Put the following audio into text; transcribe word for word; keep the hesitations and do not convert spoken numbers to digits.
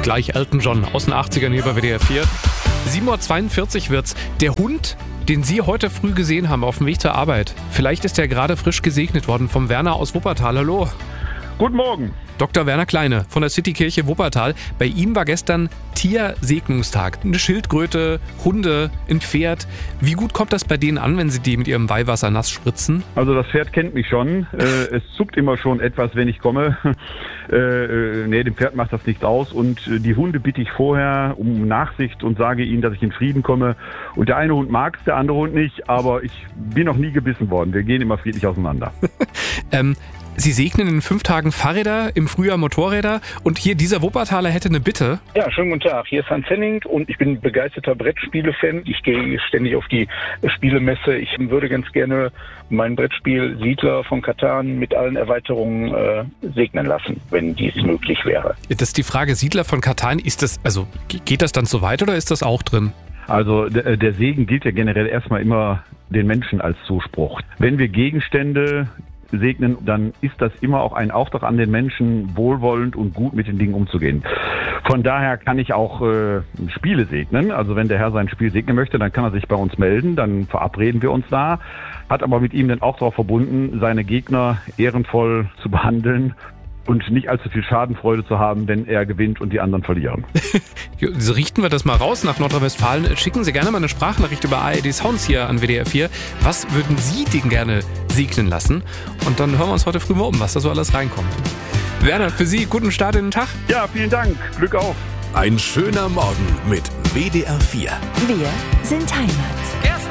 Gleich Elton John aus den achtzigern hier bei W D R vier. sieben Uhr zweiundvierzig wird's. Der Hund, den Sie heute früh gesehen haben auf dem Weg zur Arbeit. Vielleicht ist er gerade frisch gesegnet worden vom Werner aus Wuppertal. Hallo. Guten Morgen. Doktor Werner Kleine von der Citykirche Wuppertal. Bei ihm war gestern Tiersegnungstag. Eine Schildkröte, Hunde, ein Pferd. Wie gut kommt das bei denen an, wenn Sie die mit Ihrem Weihwasser nass spritzen? Also das Pferd kennt mich schon. Äh, es zuckt immer schon etwas, wenn ich komme. Äh, äh, nee, dem Pferd macht das nichts aus. Und äh, die Hunde bitte ich vorher um Nachsicht und sage ihnen, dass ich in Frieden komme. Und der eine Hund mag es, der andere Hund nicht. Aber ich bin noch nie gebissen worden. Wir gehen immer friedlich auseinander. ähm, Sie segnen in fünf Tagen Fahrräder, im Frühjahr Motorräder und hier dieser Wuppertaler hätte eine Bitte. Ja, schönen guten Tag. Hier ist Hans Henning und ich bin begeisterter Brettspiele-Fan. Ich gehe ständig auf die Spielemesse. Ich würde ganz gerne mein Brettspiel Siedler von Catan mit allen Erweiterungen äh, segnen lassen, wenn dies möglich wäre. Das ist die Frage, Siedler von Catan, ist das, also geht das dann so weit oder ist das auch drin? Also der, der Segen gilt ja generell erstmal immer den Menschen als Zuspruch. Wenn wir Gegenstände segnen, dann ist das immer auch ein Auftrag an den Menschen, wohlwollend und gut mit den Dingen umzugehen. Von daher kann ich auch äh, Spiele segnen. Also wenn der Herr sein Spiel segnen möchte, dann kann er sich bei uns melden, dann verabreden wir uns da. Hat aber mit ihm dann auch darauf verbunden, seine Gegner ehrenvoll zu behandeln und nicht allzu viel Schadenfreude zu haben, wenn er gewinnt und die anderen verlieren. So richten wir das mal raus nach Nordrhein-Westfalen. Schicken Sie gerne mal eine Sprachnachricht über A R D Sounds hier an W D R vier. Was würden Sie denn gerne segnen lassen? Und dann hören wir uns heute früh mal um, was da so alles reinkommt. Werner, für Sie guten Start in den Tag. Ja, vielen Dank. Glück auf. Ein schöner Morgen mit W D R vier. Wir sind Heimat.